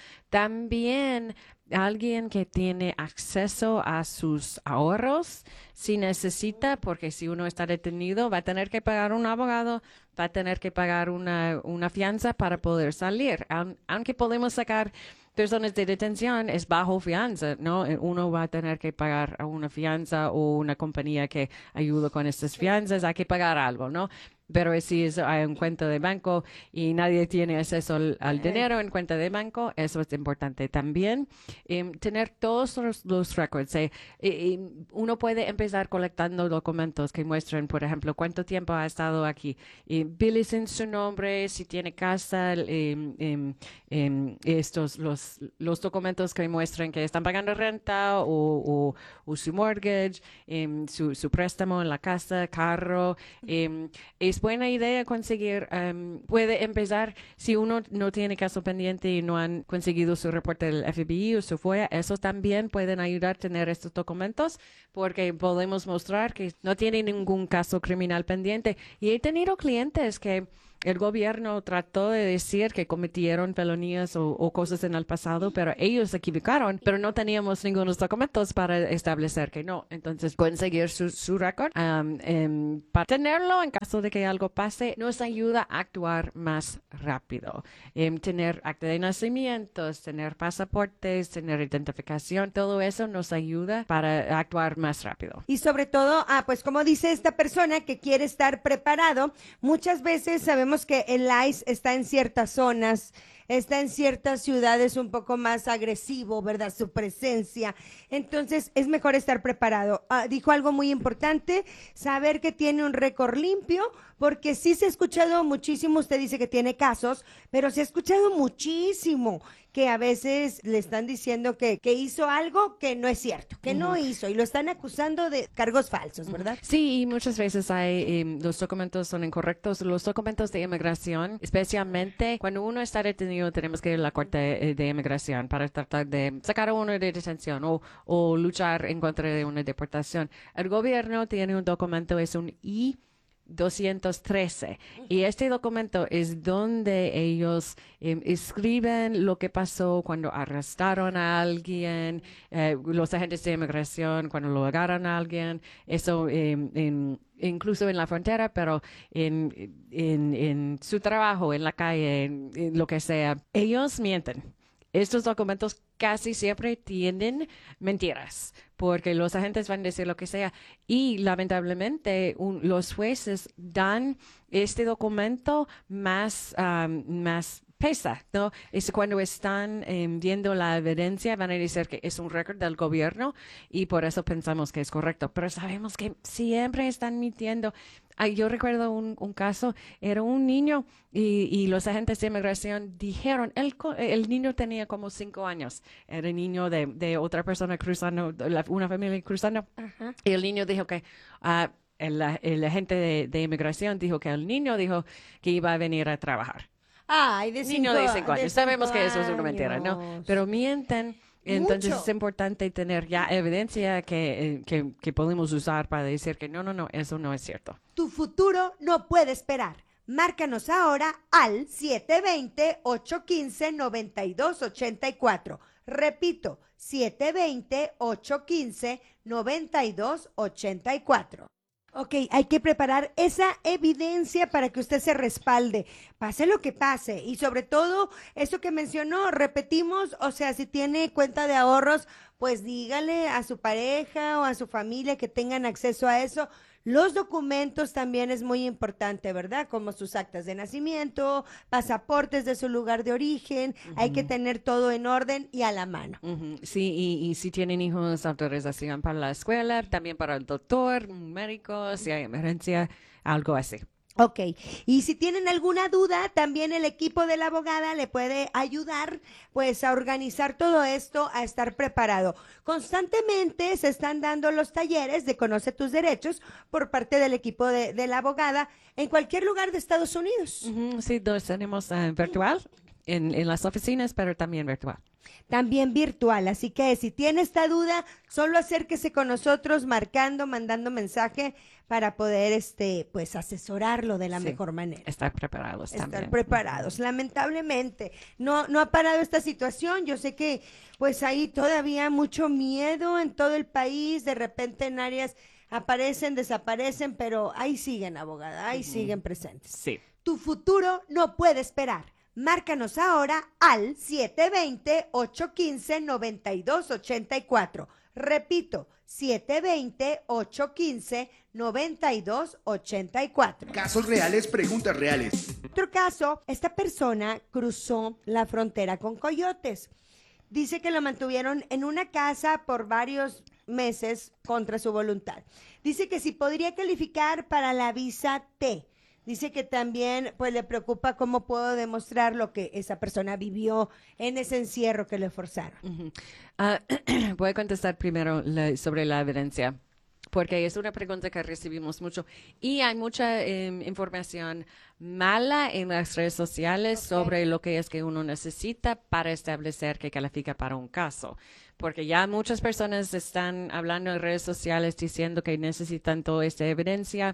También alguien que tiene acceso a sus ahorros, si necesita, porque si uno está detenido, va a tener que pagar un abogado, va a tener que pagar una, una fianza para poder salir. Aun, aunque podemos sacar personas de detención, es bajo fianza, ¿no? Uno va a tener que pagar a una fianza o una compañía que ayuda con estas fianzas, hay que pagar algo, ¿no? Pero si es, hay un cuenta de banco y nadie tiene acceso al, al dinero en cuenta de banco, eso es importante también. Eh, tener todos los, los records. Eh, eh, uno puede empezar colectando documentos que muestren, por ejemplo, cuánto tiempo ha estado aquí. Eh, billes en su nombre, si tiene casa, eh, eh, eh, estos, los, los documentos que muestren que están pagando renta o, o, o su mortgage, eh, su, su préstamo en la casa, carro. Eh, es buena idea conseguir, um, puede empezar, si uno no tiene caso pendiente y no han conseguido su reporte del F B I o su F O I A, esos también pueden ayudar a tener estos documentos porque podemos mostrar que no tiene ningún caso criminal pendiente. Y he tenido clientes que el gobierno trató de decir que cometieron felonías o, o cosas en el pasado, pero ellos se equivocaron, pero no teníamos ningunos documentos para establecer que no. Entonces, conseguir su, su récord um, um, para tenerlo en caso de que algo pase nos ayuda a actuar más rápido. Um, tener acta de nacimientos, tener pasaportes, tener identificación, todo eso nos ayuda para actuar más rápido. Y sobre todo, ah, pues como dice esta persona que quiere estar preparado, muchas veces sabemos que el ICE está en ciertas zonas, está en ciertas ciudades un poco más agresivo, ¿verdad? Su presencia. Entonces, es mejor estar preparado. Ah, dijo algo muy importante, saber que tiene un récord limpio, porque sí se ha escuchado muchísimo, usted dice que tiene casos, pero se ha escuchado muchísimo que a veces le están diciendo que, que hizo algo que no es cierto, que uh-huh. no hizo, y lo están acusando de cargos falsos, ¿verdad? Sí, y muchas veces hay, eh, los documentos son incorrectos. Los documentos de inmigración, especialmente cuando uno está detenido, tenemos que ir a la corte de, de inmigración para tratar de sacar a uno de detención o, o luchar en contra de una deportación. El gobierno tiene un documento, es un I doscientos trece, y este documento es donde ellos eh, escriben lo que pasó cuando arrestaron a alguien, eh, los agentes de inmigración cuando lo agarran a alguien, eso eh, en, incluso en la frontera, pero en, en, en su trabajo, en la calle, en, en lo que sea, ellos mienten. Estos documentos casi siempre tienen mentiras, porque los agentes van a decir lo que sea. Y lamentablemente un, los jueces dan este documento más, um, más pesa, ¿no? Es cuando están eh, viendo la evidencia, van a decir que es un récord del gobierno y por eso pensamos que es correcto. Pero sabemos que siempre están mintiendo. Ay, yo recuerdo un, un caso, era un niño y, y los agentes de inmigración dijeron, el, el niño tenía como cinco años, era niño de, de otra persona cruzando, la, una familia cruzando, uh-huh. y el niño dijo que, uh, el, el agente de, de inmigración dijo que el niño dijo que iba a venir a trabajar. Ay, de cinco, niño de cinco años. de Sabemos cinco que eso es una mentira, ¿no? Pero mienten. Entonces Mucho. es importante tener ya evidencia que, eh, que, que podemos usar para decir que no, no, no, eso no es cierto. Tu futuro no puede esperar. Márcanos ahora al siete dos cero, ocho uno cinco, nueve dos ocho cuatro. Repito, siete dos cero, ocho uno cinco, nueve dos ocho cuatro. Ok, hay que preparar esa evidencia para que usted se respalde, pase lo que pase, y sobre todo, eso que mencionó, repetimos, o sea, si tiene cuenta de ahorros, pues dígale a su pareja o a su familia que tengan acceso a eso. Los documentos también es muy importante, ¿verdad? Como sus actas de nacimiento, pasaportes de su lugar de origen, uh-huh. hay que tener todo en orden y a la mano. Uh-huh. Sí, y, y si tienen hijos, autorización para la escuela, también para el doctor, un médico, si hay emergencia, algo así. Ok, y si tienen alguna duda, también el equipo de la abogada le puede ayudar pues a organizar todo esto, a estar preparado. Constantemente se están dando los talleres de Conoce tus derechos por parte del equipo de, de la abogada en cualquier lugar de Estados Unidos. Uh-huh, sí, los tenemos uh, virtual en, en las oficinas, pero también virtual. También virtual, así que si tiene esta duda, solo acérquese con nosotros marcando, mandando mensaje para poder este pues asesorarlo de la sí, mejor manera. Estar preparados Estar también. preparados. Lamentablemente, no, no ha parado esta situación. Yo sé que pues hay todavía mucho miedo en todo el país, de repente en áreas aparecen, desaparecen, pero ahí siguen, abogada, ahí uh-huh. siguen presentes. Sí. Tu futuro no puede esperar. Márcanos ahora al siete dos cero, ocho uno cinco, nueve dos ocho cuatro. Repito, siete dos cero, ocho uno cinco, nueve dos ocho cuatro. Casos reales, preguntas reales. Otro caso, esta persona cruzó la frontera con coyotes. Dice que lo mantuvieron en una casa por varios meses contra su voluntad. Dice que si podría calificar para la visa T. Dice que también pues le preocupa cómo puedo demostrar lo que esa persona vivió en ese encierro que le forzaron. Uh-huh. Uh, voy a contestar primero la, sobre la evidencia, porque es una pregunta que recibimos mucho y hay mucha eh, información mala en las redes sociales okay. sobre lo que es que uno necesita para establecer que califica para un caso. Porque ya muchas personas están hablando en redes sociales diciendo que necesitan toda esta evidencia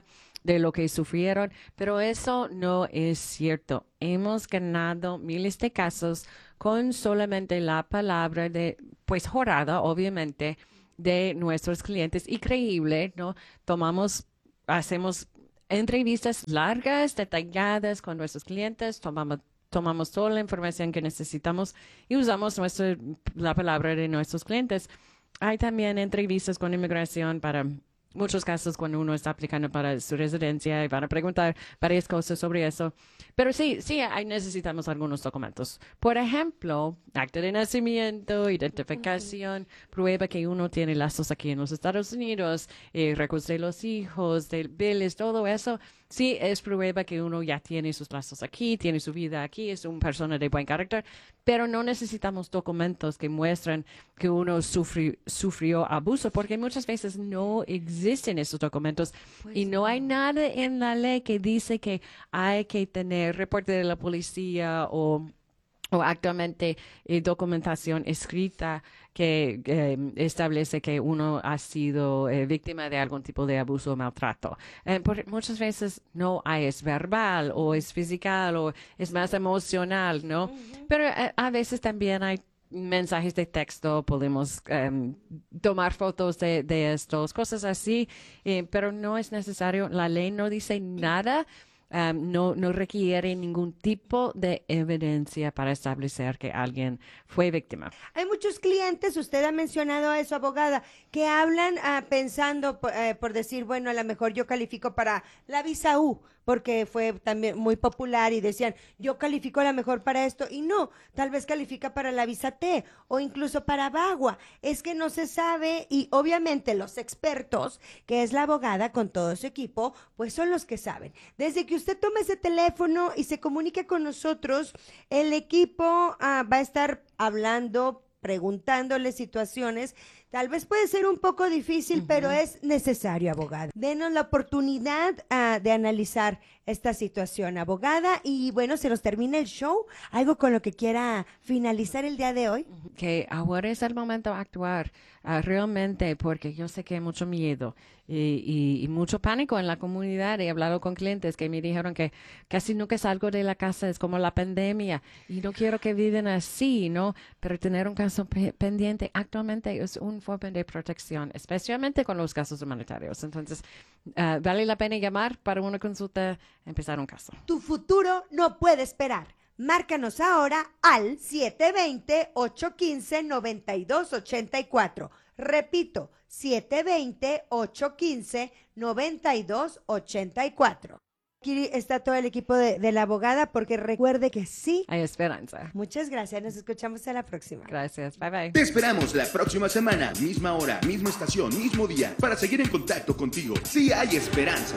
de lo que sufrieron, pero eso no es cierto. Hemos ganado miles de casos con solamente la palabra de, pues, jurada, obviamente, de nuestros clientes. Increíble, ¿no? Tomamos, hacemos entrevistas largas, detalladas con nuestros clientes, tomamos tomamos toda la información que necesitamos y usamos nuestra, la palabra de nuestros clientes. Hay también entrevistas con inmigración para muchos casos cuando uno está aplicando para su residencia y van a preguntar varias cosas sobre eso. Pero sí, sí, ahí necesitamos algunos documentos. Por ejemplo, acta de nacimiento, identificación, uh-huh. prueba que uno tiene lazos aquí en los Estados Unidos, eh, recursos de los hijos, de biles, todo eso. Sí, es prueba que uno ya tiene sus lazos aquí, tiene su vida aquí, es una persona de buen carácter, pero no necesitamos documentos que muestran que uno sufri, sufrió abuso, porque muchas veces no existen esos documentos pues y no, no hay nada en la ley que dice que hay que tener reporte de la policía o o actualmente eh, documentación escrita que eh, establece que uno ha sido eh, víctima de algún tipo de abuso o maltrato. Eh, porque muchas veces no hay, es verbal o es físico o es más emocional, ¿no? Uh-huh. Pero eh, a veces también hay mensajes de texto, podemos um, tomar fotos de, de estos, cosas así, eh, pero no es necesario, la ley no dice nada. Um, no, no requiere ningún tipo de evidencia para establecer que alguien fue víctima. Hay muchos clientes, usted ha mencionado a eso, abogada, que hablan uh, pensando, uh, por decir, bueno, a lo mejor yo califico para la visa U, porque fue también muy popular y decían, yo califico a lo mejor para esto, y no, tal vez califica para la visa T o incluso para VAWA. Es que no se sabe y obviamente los expertos, que es la abogada con todo su equipo, pues son los que saben. Desde que usted tome ese teléfono y se comunique con nosotros, el equipo uh, va a estar hablando, preguntándole situaciones. Tal vez puede ser un poco difícil, uh-huh. pero es necesario, abogada. Denos la oportunidad uh, de analizar esta situación, abogada. Y bueno, se nos termina el show. ¿Algo con lo que quiera finalizar el día de hoy? Que ahora es el momento de actuar uh, realmente, porque yo sé que hay mucho miedo y, y, y mucho pánico en la comunidad. He hablado con clientes que me dijeron que casi nunca salgo de la casa, es como la pandemia. Y no quiero que vivan así, ¿no? Pero tener un caso pe- pendiente actualmente es un forma de protección, especialmente con los casos humanitarios. Entonces, uh, vale la pena llamar para una consulta, empezar un caso. Tu futuro no puede esperar. Márcanos ahora al siete dos cero, ocho uno cinco, nueve dos ocho cuatro. Repito, siete dos cero, ocho uno cinco, nueve dos ocho cuatro. Aquí está todo el equipo de, de la abogada, porque recuerde que sí hay esperanza. Muchas gracias, nos escuchamos a la próxima. Gracias, bye bye. Te esperamos la próxima semana, misma hora, misma estación, mismo día, para seguir en contacto contigo. Sí hay esperanza.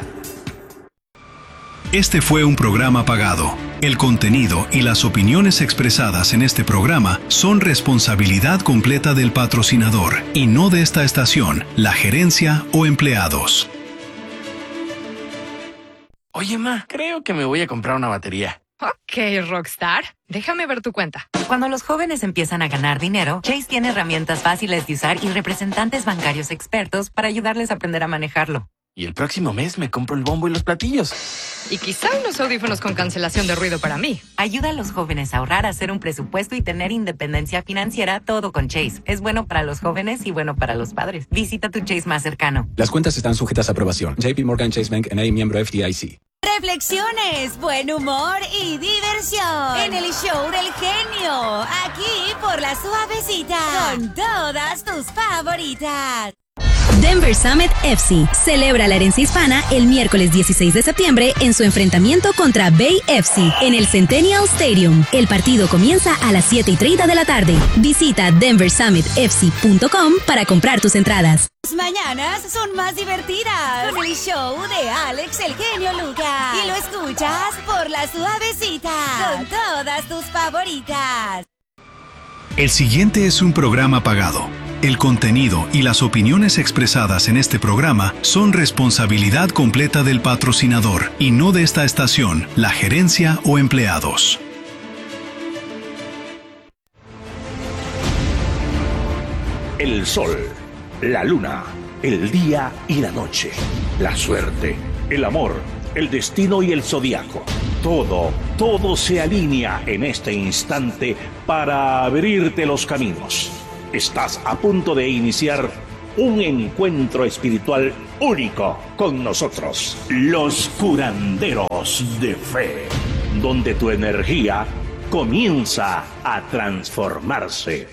Este fue un programa pagado. El contenido y las opiniones expresadas en este programa son responsabilidad completa del patrocinador y no de esta estación, la gerencia o empleados. Oye, ma, creo que me voy a comprar una batería. Ok, Rockstar. Déjame ver tu cuenta. Cuando los jóvenes empiezan a ganar dinero, Chase tiene herramientas fáciles de usar y representantes bancarios expertos para ayudarles a aprender a manejarlo. Y el próximo mes me compro el bombo y los platillos. Y quizá unos audífonos con cancelación de ruido para mí. Ayuda a los jóvenes a ahorrar, a hacer un presupuesto y tener independencia financiera, todo con Chase. Es bueno para los jóvenes y bueno para los padres. Visita tu Chase más cercano. Las cuentas están sujetas a aprobación. J P Morgan Chase Bank N A, miembro F D I C. Reflexiones, buen humor y diversión en el show del genio. Aquí por La Suavecita, con todas tus favoritas. Denver Summit F C celebra la herencia hispana el miércoles dieciséis de septiembre en su enfrentamiento contra Bay F C en el Centennial Stadium. El partido comienza a las siete y treinta de la tarde. Visita denver summit f c punto com para comprar tus entradas. Las mañanas son más divertidas con el show de Alex el Genio Lucas. Y lo escuchas por La Suavecita con todas tus favoritas. El siguiente es un programa pagado. El contenido y las opiniones expresadas en este programa son responsabilidad completa del patrocinador y no de esta estación, la gerencia o empleados. El sol, la luna, el día y la noche, la suerte, el amor, el destino y el zodiaco. Todo, todo se alinea en este instante para abrirte los caminos. Estás a punto de iniciar un encuentro espiritual único con nosotros, los curanderos de fe, donde tu energía comienza a transformarse.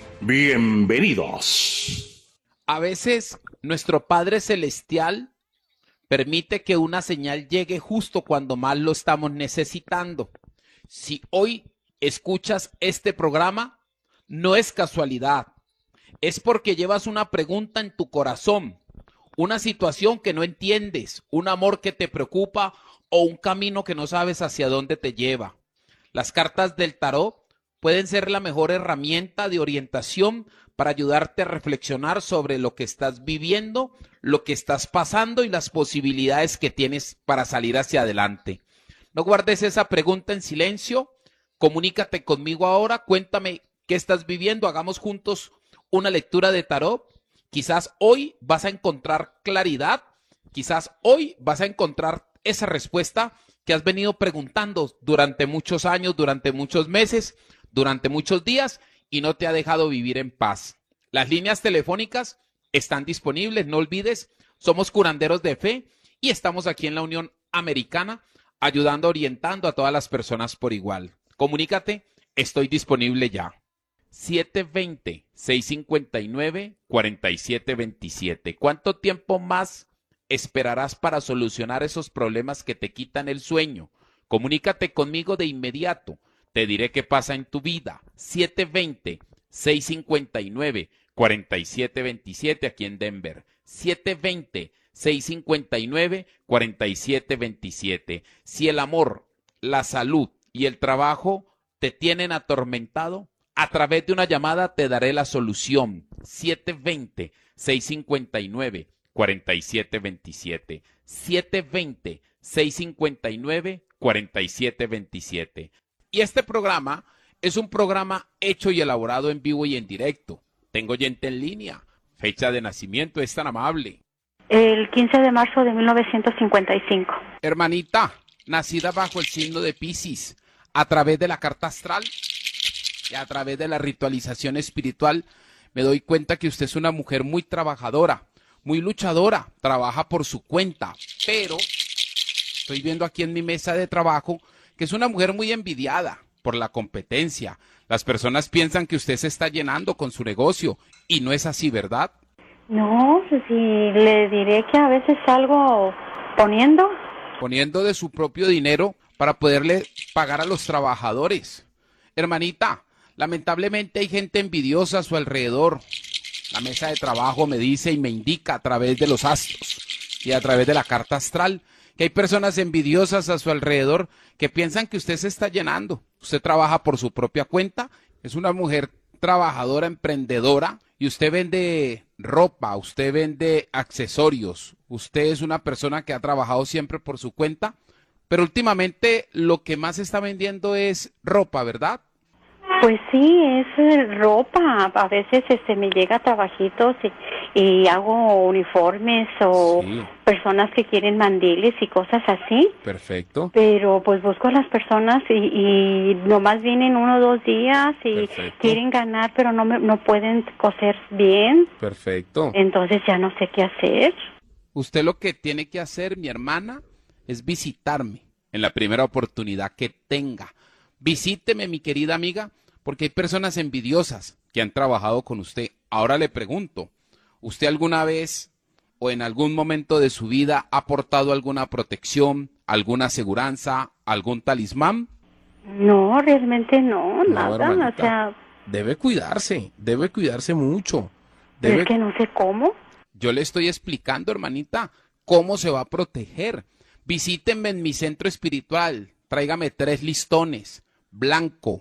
Bienvenidos. A veces nuestro Padre Celestial permite que una señal llegue justo cuando más lo estamos necesitando. Si hoy escuchas este programa, no es casualidad. Es porque llevas una pregunta en tu corazón, una situación que no entiendes, un amor que te preocupa o un camino que no sabes hacia dónde te lleva. Las cartas del tarot pueden ser la mejor herramienta de orientación para ayudarte a reflexionar sobre lo que estás viviendo, lo que estás pasando y las posibilidades que tienes para salir hacia adelante. No guardes esa pregunta en silencio, comunícate conmigo ahora, cuéntame qué estás viviendo, hagamos juntos una lectura de tarot. Quizás hoy vas a encontrar claridad, quizás hoy vas a encontrar esa respuesta que has venido preguntando durante muchos años, durante muchos meses, durante muchos días y no te ha dejado vivir en paz. Las líneas telefónicas están disponibles, no olvides, somos curanderos de fe y estamos aquí en la Unión Americana ayudando, orientando a todas las personas por igual. Comunícate, estoy disponible ya. siete dos cero, seis cinco nueve, cuatro siete dos siete. ¿Cuánto tiempo más esperarás para solucionar esos problemas que te quitan el sueño? Comunícate conmigo de inmediato. Te diré qué pasa en tu vida. siete dos cero, seis cinco nueve, cuatro siete dos siete aquí en Denver. siete dos cero, seis cinco nueve, cuatro siete dos siete. Si el amor, la salud y el trabajo te tienen atormentado, a través de una llamada te daré la solución. siete dos cero, seis cinco nueve, cuatro siete dos siete. siete dos cero, seis cinco nueve, cuatro siete dos siete. Y este programa es un programa hecho y elaborado en vivo y en directo. Tengo oyente en línea. Fecha de nacimiento, es tan amable. El quince de marzo de mil novecientos cincuenta y cinco. Hermanita, nacida bajo el signo de Piscis, a través de la carta astral y a través de la ritualización espiritual, me doy cuenta que usted es una mujer muy trabajadora, muy luchadora, trabaja por su cuenta, pero estoy viendo aquí en mi mesa de trabajo que es una mujer muy envidiada por la competencia. Las personas piensan que usted se está llenando con su negocio y no es así, ¿verdad? No, sí, le diré que a veces salgo poniendo. Poniendo de su propio dinero para poderle pagar a los trabajadores. Hermanita, lamentablemente hay gente envidiosa a su alrededor. La mesa de trabajo me dice y me indica a través de los astros y a través de la carta astral que hay personas envidiosas a su alrededor que piensan que usted se está llenando. Usted trabaja por su propia cuenta, es una mujer trabajadora, emprendedora, y usted vende ropa, usted vende accesorios. Usted es una persona que ha trabajado siempre por su cuenta, pero últimamente lo que más está vendiendo es ropa, ¿verdad? Pues sí, es ropa. A veces este me llega trabajitos y, y hago uniformes o sí. Personas que quieren mandiles y cosas así. Perfecto. Pero pues busco a las personas y, y nomás vienen uno o dos días y Perfecto. Quieren ganar, pero no me, no pueden coser bien. Perfecto. Entonces ya no sé qué hacer. Usted lo que tiene que hacer, mi hermana, es visitarme en la primera oportunidad que tenga. Visíteme, mi querida amiga, porque hay personas envidiosas que han trabajado con usted. Ahora le pregunto, ¿usted alguna vez o en algún momento de su vida ha aportado alguna protección, alguna aseguranza, algún talismán? No, realmente no, No, nada, hermanita. o sea, Debe cuidarse, debe cuidarse mucho. es que no sé cómo. Yo le estoy explicando, hermanita, cómo se va a proteger. Visítenme en mi centro espiritual, tráigame tres listones, blanco,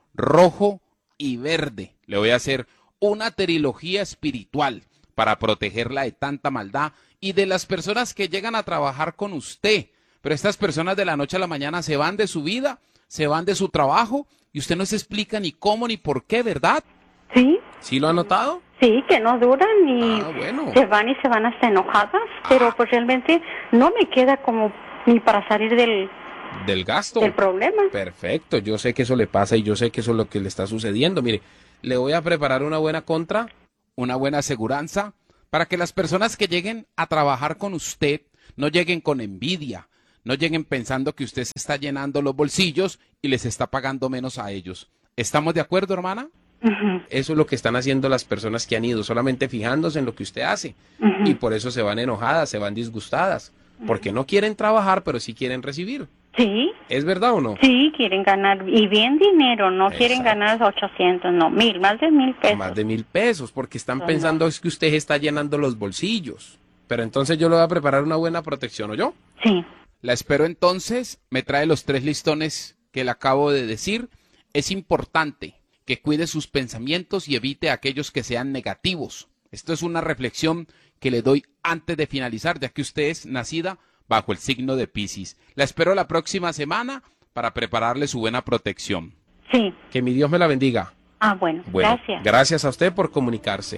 rojo y verde. Le voy a hacer una trilogía espiritual para protegerla de tanta maldad y de las personas que llegan a trabajar con usted. Pero estas personas de la noche a la mañana se van de su vida, se van de su trabajo y usted no se explica ni cómo ni por qué, ¿verdad? Sí. ¿Sí lo ha notado? Sí, que no duran y Ah, bueno. se van y se van hasta enojadas, pero pues realmente no me queda como ni para salir del, Del gasto. del problema. Perfecto, yo sé que eso le pasa y yo sé que eso es lo que le está sucediendo. Mire, le voy a preparar una buena contra, una buena aseguranza, para que las personas que lleguen a trabajar con usted no lleguen con envidia, no lleguen pensando que usted se está llenando los bolsillos y les está pagando menos a ellos. ¿Estamos de acuerdo, hermana? Ujú. Eso es lo que están haciendo las personas que han ido, solamente fijándose en lo que usted hace. Ujú. Y por eso se van enojadas, se van disgustadas, porque no quieren trabajar, pero sí quieren recibir. Sí, ¿Es verdad o no? sí, quieren ganar, y bien dinero, no quieren ganar ochocientos, no, mil, más de mil pesos. Más de mil pesos, porque están No, pensando es que usted está llenando los bolsillos. Pero entonces yo le voy a preparar una buena protección, ¿o yo? Sí. La espero entonces, me trae los tres listones que le acabo de decir. Es importante que cuide sus pensamientos y evite aquellos que sean negativos. Esto es una reflexión que le doy antes de finalizar, ya que usted es nacida bajo el signo de Piscis. La espero la próxima semana para prepararle su buena protección. Sí. Que mi Dios me la bendiga. Ah, bueno, Bueno, gracias. Gracias a usted por comunicarse.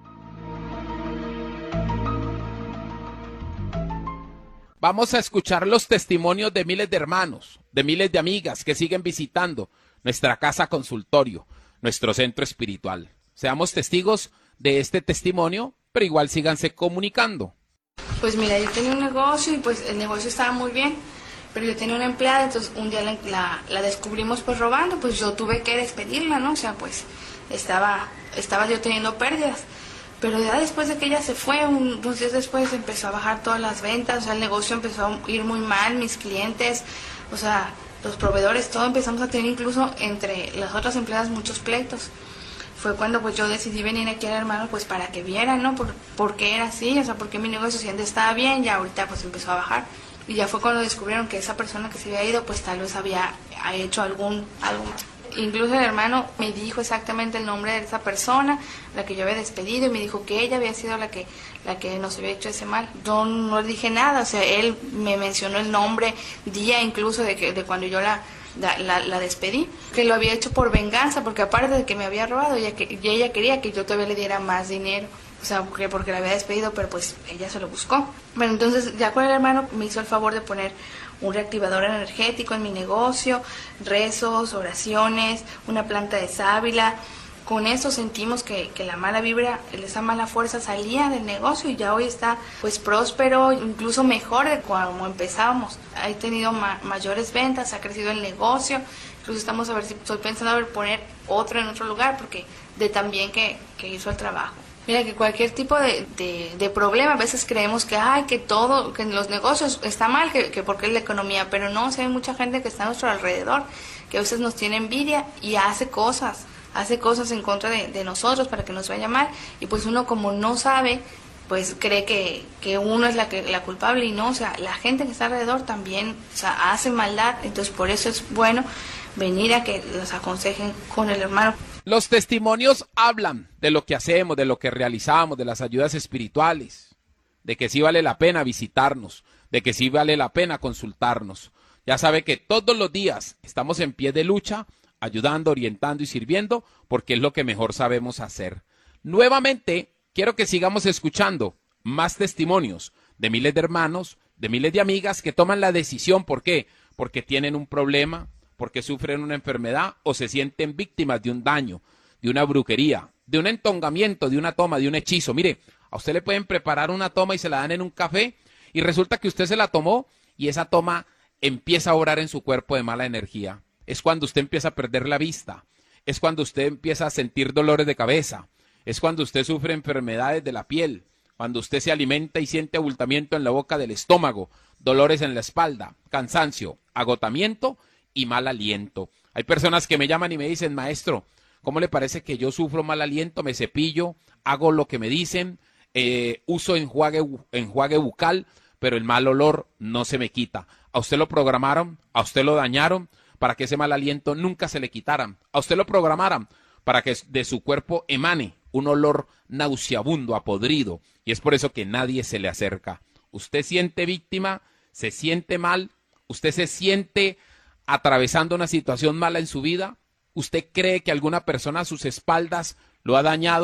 Vamos a escuchar los testimonios de miles de hermanos, de miles de amigas que siguen visitando nuestra casa consultorio, nuestro centro espiritual. Seamos testigos de este testimonio, pero igual síganse comunicando. Pues mira, yo tenía un negocio y pues el negocio estaba muy bien, pero yo tenía una empleada, entonces un día la, la, la descubrimos pues robando, pues yo tuve que despedirla, ¿no? O sea, pues estaba, estaba yo teniendo pérdidas. Pero ya después de que ella se fue, un, unos días después empezó a bajar todas las ventas, o sea, el negocio empezó a ir muy mal, mis clientes, o sea, los proveedores, todo empezamos a tener incluso entre las otras empleadas muchos pleitos. Fue cuando pues yo decidí venir aquí al hermano pues para que vieran, ¿no? Por, por qué era así, o sea, por qué mi negocio si antes estaba bien, ya ahorita pues empezó a bajar. Y ya fue cuando descubrieron que esa persona que se había ido pues tal vez había ha hecho algún algo más. Incluso el hermano me dijo exactamente el nombre de esa persona, la que yo había despedido, y me dijo que ella había sido la que la que nos había hecho ese mal. Yo no le dije nada, o sea, él me mencionó el nombre, día incluso de que de cuando yo la, la, la, la despedí, que lo había hecho por venganza, porque aparte de que me había robado, ella, que, ella quería que yo todavía le diera más dinero. O sea, porque, porque la había despedido, pero pues ella se lo buscó. Bueno, entonces ya con el hermano me hizo el favor de poner un reactivador energético en mi negocio, rezos, oraciones, una planta de sábila. Con eso sentimos que, que la mala vibra, esa mala fuerza salía del negocio y ya hoy está pues próspero, incluso mejor de como empezábamos. He tenido ma mayores ventas, ha crecido el negocio, incluso estamos a ver si estoy pensando a ver poner otro en otro lugar porque de tan bien que, que hizo el trabajo. Mira, que cualquier tipo de, de, de problema, a veces creemos que ay, que todo, que en los negocios está mal, que, que porque es la economía, pero no, o sea, hay mucha gente que está a nuestro alrededor, que a veces nos tiene envidia y hace cosas, hace cosas en contra de, de nosotros para que nos vaya mal, y pues uno como no sabe, pues cree que, que uno es la, que, la culpable y no, o sea, la gente que está alrededor también, o sea, hace maldad, entonces por eso es bueno venir a que los aconsejen con el hermano. Los testimonios hablan de lo que hacemos, de lo que realizamos, de las ayudas espirituales, de que sí vale la pena visitarnos, de que sí vale la pena consultarnos. Ya sabe que todos los días estamos en pie de lucha, ayudando, orientando y sirviendo, porque es lo que mejor sabemos hacer. Nuevamente, quiero que sigamos escuchando más testimonios de miles de hermanos, de miles de amigas que toman la decisión. ¿Por qué? Porque tienen un problema, porque sufren una enfermedad o se sienten víctimas de un daño, de una brujería, de un entongamiento, de una toma, de un hechizo. Mire, a usted le pueden preparar una toma y se la dan en un café y resulta que usted se la tomó y esa toma empieza a obrar en su cuerpo de mala energía. Es cuando usted empieza a perder la vista, es cuando usted empieza a sentir dolores de cabeza, es cuando usted sufre enfermedades de la piel, cuando usted se alimenta y siente abultamiento en la boca del estómago, dolores en la espalda, cansancio, agotamiento y mal aliento. Hay personas que me llaman y me dicen, maestro, ¿cómo le parece que yo sufro mal aliento? Me cepillo, hago lo que me dicen, eh, uso enjuague, enjuague bucal, pero el mal olor no se me quita. ¿A usted lo programaron? ¿A usted lo dañaron? Para que ese mal aliento nunca se le quitara. ¿A usted lo programaron? Para que de su cuerpo emane un olor nauseabundo, apodrido. Y es por eso que nadie se le acerca. Usted siente víctima, se siente mal, usted se siente atravesando una situación mala en su vida, usted cree que alguna persona a sus espaldas lo ha dañado,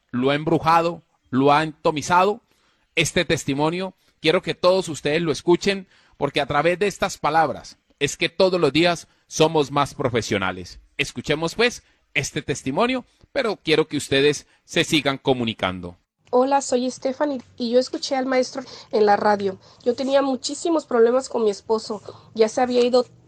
lo ha embrujado, lo ha entomizado. Este testimonio quiero que todos ustedes lo escuchen, porque a través de estas palabras es que todos los días somos más profesionales. Escuchemos pues este testimonio, pero quiero que ustedes se sigan comunicando. Hola, soy Stephanie y yo escuché al maestro en la radio. Yo tenía muchísimos problemas con mi esposo. Ya se había ido